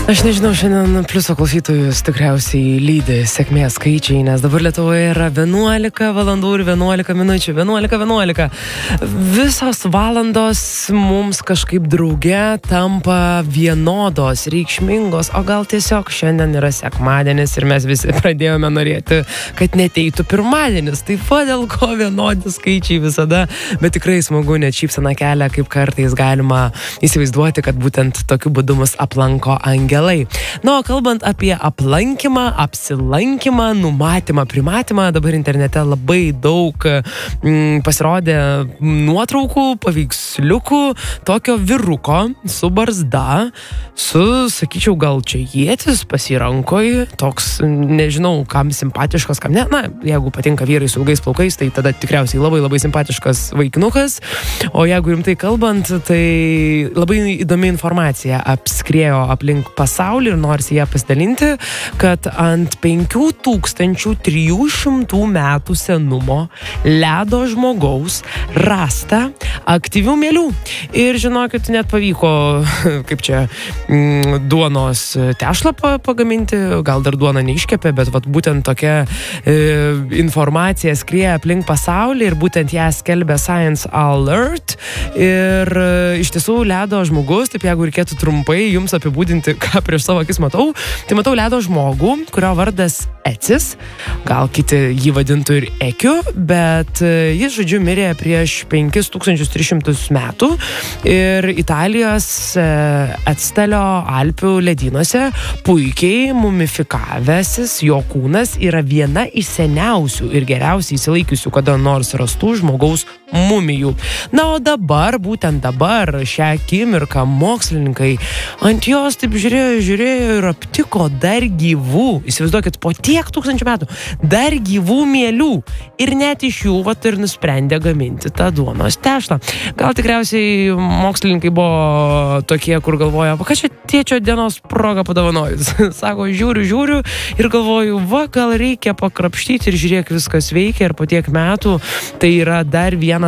Aš nežinau, šiandien pliuso klausytojus tikriausiai lydi sėkmės skaičiai, nes dabar Lietuvoje yra 11 valandų ir 11 minučių. 11. Visos valandos mums kažkaip drauge tampa vienodos, reikšmingos, o gal tiesiog šiandien yra sekmadienis ir mes visi pradėjome norėti, kad neteitų pirmadienis. Tai dėl ko vienodi skaičiai visada, bet tikrai smagu, net šypseną kelia, kaip kartais galima įsivaizduoti, kad būtent tokiu būdu mus aplanko angelai. Na, o kalbant apie aplankymą, apsilankymą, numatymą, primatymą, dabar internete labai daug pasirodė nuotraukų, paveiksliukų tokio vyruko su barzda, sakyčiau, gal čia ietis pasirankoje, toks, nežinau, kam simpatiškas, kam ne. Na, jeigu patinka vyrai su ilgais plaukais, tai tada tikriausiai labai simpatiškas vaikinukas. O jeigu rimtai kalbant, tai labai įdomi informacija apskriejo aplink pasaulį ir norisi ją pasidalinti, kad ant 5300 metų senumo ledo žmogaus rasta aktyvių mielių. Ir žinokit, net pavyko, kaip čia, duonos tešlą pagaminti, gal dar duoną neiškepė, bet būtent tokia informacija skrieja aplink pasaulį ir būtent ją skelbia Science Alert. Ir iš tiesų ledo žmogus, taip jeigu reikėtų trumpai jums apibūdinti, ką prieš savo akis matau, tai matau ledo žmogų, kurio vardas Ecis, gal kiti jį vadintų ir Ekiu, bet jis, žodžiu, mirė prieš 5300 metų ir Italijos Atstalio Alpių ledynuose puikiai mumifikavęsis jo kūnas yra viena iš seniausių ir geriausiai įsilaikiusių kada nors rastų žmogaus mumijų. Na, o dabar, būtent dabar, šią akimirką mokslininkai ant jos taip žiūrėjo ir aptiko dar gyvų, įsivaizduokit, po tiek tūkstančių metų, dar gyvų mielių. Ir net iš jų ir nusprendė gaminti tą duonos tešlą. Gal tikriausiai mokslininkai buvo tokie, kur galvoja, ką čia tėčio dienos proga padovanojus. Sako, žiūriu ir galvoju, gal reikia pakrapštyti ir žiūrėk, viskas veikia ir po tiek metų tai yra dar vienas